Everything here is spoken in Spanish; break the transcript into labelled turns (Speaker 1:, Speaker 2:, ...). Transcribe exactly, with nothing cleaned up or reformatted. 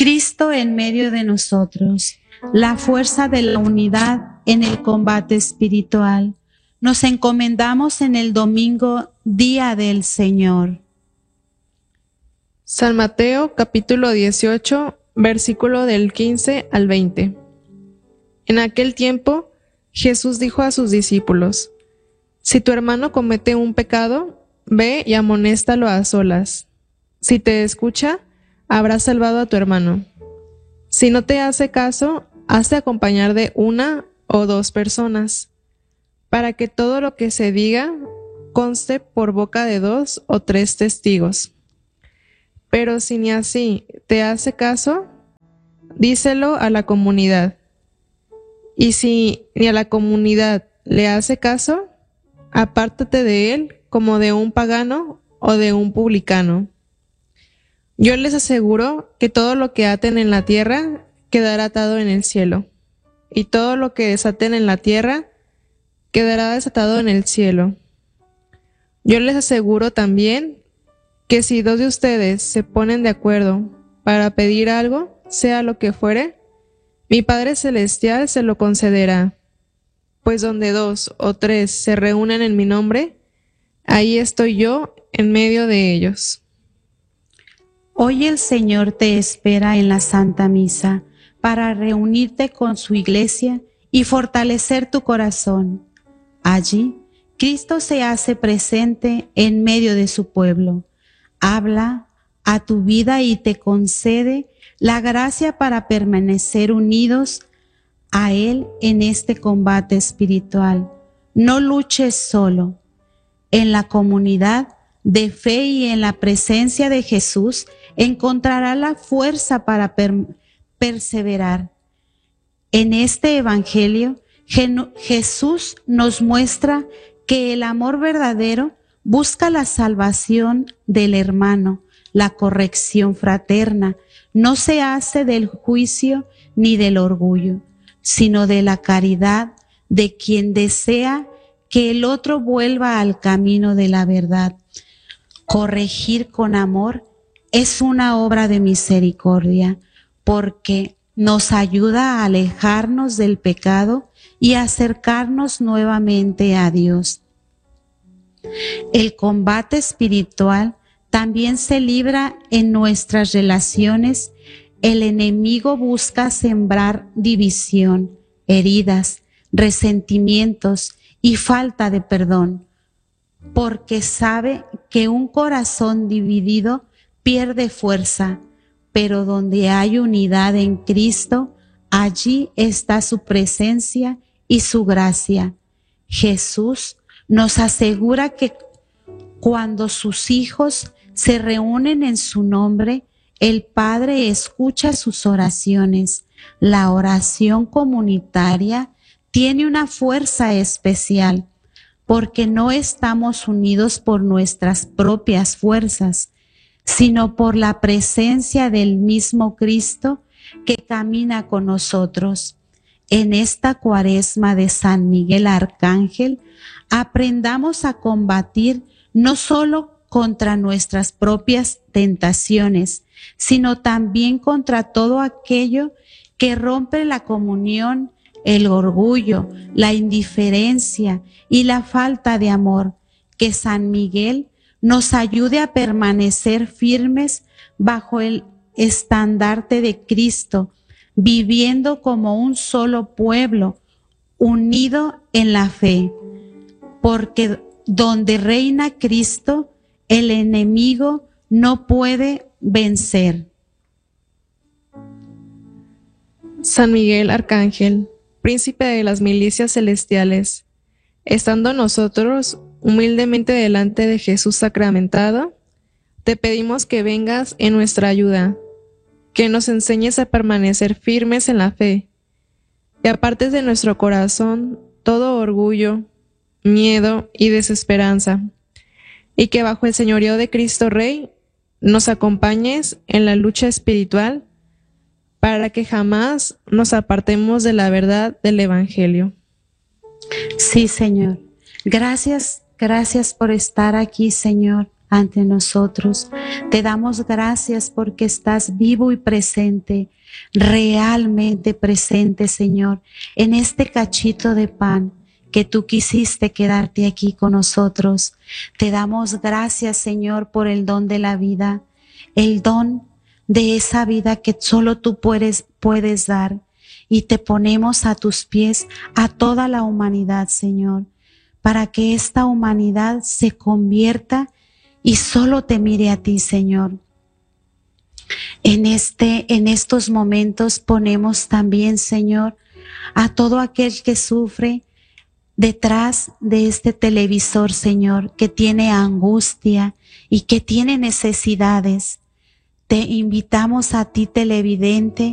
Speaker 1: Cristo en medio de nosotros, la fuerza de la unidad en el combate espiritual. Nos encomendamos en el domingo, Día del Señor.
Speaker 2: San Mateo, capítulo dieciocho, versículo del quince al veinte. En aquel tiempo, Jesús dijo a sus discípulos: Si tu hermano comete un pecado, ve y amonéstalo a solas. Si te escucha, habrás salvado a tu hermano. Si no te hace caso, hazte acompañar de una o dos personas, para que todo lo que se diga conste por boca de dos o tres testigos. Pero si ni así te hace caso, díselo a la comunidad. Y si ni a la comunidad le hace caso, apártate de él como de un pagano o de un publicano. Yo les aseguro que todo lo que aten en la tierra quedará atado en el cielo, y todo lo que desaten en la tierra quedará desatado en el cielo. Yo les aseguro también que si dos de ustedes se ponen de acuerdo para pedir algo, sea lo que fuere, mi Padre Celestial se lo concederá. Pues donde dos o tres se reúnen en mi nombre, ahí estoy yo en medio de ellos.
Speaker 1: Hoy el Señor te espera en la Santa Misa para reunirte con su Iglesia y fortalecer tu corazón. Allí, Cristo se hace presente en medio de su pueblo. Habla a tu vida y te concede la gracia para permanecer unidos a Él en este combate espiritual. No luches solo. En la comunidad de fe y en la presencia de Jesús encontrará la fuerza para per perseverar. En este Evangelio, Jesús nos muestra que el amor verdadero busca la salvación del hermano, la corrección fraterna, no se hace del juicio ni del orgullo, sino de la caridad de quien desea que el otro vuelva al camino de la verdad. Corregir con amor es una obra de misericordia, porque nos ayuda a alejarnos del pecado y acercarnos nuevamente a Dios. El combate espiritual también se libra en nuestras relaciones. El enemigo busca sembrar división, heridas, resentimientos y falta de perdón, porque sabe que un corazón dividido pierde fuerza, pero donde hay unidad en Cristo, allí está su presencia y su gracia. Jesús nos asegura que cuando sus hijos se reúnen en su nombre, el Padre escucha sus oraciones. La oración comunitaria tiene una fuerza especial porque no estamos unidos por nuestras propias fuerzas, sino por la presencia del mismo Cristo que camina con nosotros. En esta Cuaresma de San Miguel Arcángel, aprendamos a combatir no solo contra nuestras propias tentaciones, sino también contra todo aquello que rompe la comunión, el orgullo, la indiferencia y la falta de amor. Que San Miguel nos ayude a permanecer firmes bajo el estandarte de Cristo, viviendo como un solo pueblo, unido en la fe, porque donde reina Cristo, el enemigo no puede vencer.
Speaker 2: San Miguel Arcángel, príncipe de las milicias celestiales, estando nosotros humildemente delante de Jesús sacramentado, te pedimos que vengas en nuestra ayuda, que nos enseñes a permanecer firmes en la fe, que apartes de nuestro corazón todo orgullo, miedo y desesperanza, y que bajo el señorío de Cristo Rey nos acompañes en la lucha espiritual para que jamás nos apartemos de la verdad del Evangelio.
Speaker 1: Sí, Señor. Gracias, gracias por estar aquí, Señor, ante nosotros. Te damos gracias porque estás vivo y presente, realmente presente, Señor, en este cachito de pan que tú quisiste quedarte aquí con nosotros. Te damos gracias, Señor, por el don de la vida, el don de esa vida que solo tú puedes, puedes dar. Y te ponemos a tus pies a toda la humanidad, Señor, para que esta humanidad se convierta y solo te mire a ti, Señor. En este, en estos momentos ponemos también, Señor, a todo aquel que sufre detrás de este televisor, Señor, que tiene angustia y que tiene necesidades. Te invitamos a ti, televidente,